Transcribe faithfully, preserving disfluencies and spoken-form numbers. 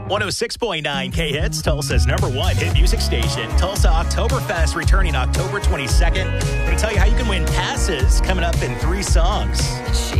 one oh six point nine K-Hits, Tulsa's number one hit music station. Tulsa Oktoberfest returning October twenty-second. We're going to tell you how you can win passes coming up in three songs.